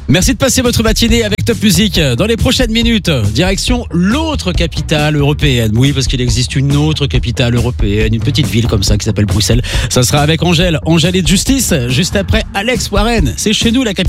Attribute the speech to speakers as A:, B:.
A: Merci de passer votre matinée avec Top Music. Dans les prochaines minutes, direction l'autre capitale européenne. Oui, parce qu'il existe une autre capitale européenne, une petite ville comme ça qui s'appelle Bruxelles. Ça sera avec Angèle et de Justice, juste après Alex Warren. C'est chez nous la capitale.